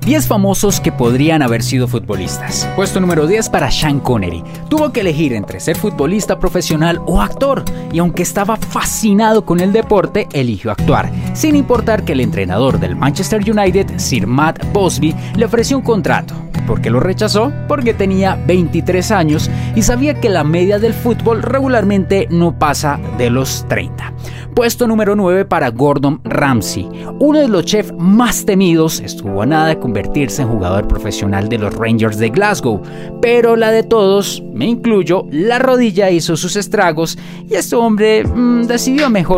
10 famosos que podrían haber sido futbolistas. Puesto número 10 para Sean Connery. Tuvo que elegir entre ser futbolista profesional o actor, y aunque estaba fascinado con el deporte, eligió actuar, sin importar que el entrenador del Manchester United, Sir Matt Busby, le ofreció un contrato. ¿Por qué lo rechazó? Porque tenía 23 años y sabía que la media del fútbol regularmente no pasa de los 30. Puesto número 9 para Gordon Ramsay. Uno de los chefs más temidos, estuvo a nada de convertirse en jugador profesional de los Rangers de Glasgow, pero la de todos, me incluyo, la rodilla hizo sus estragos y este hombre decidió mejor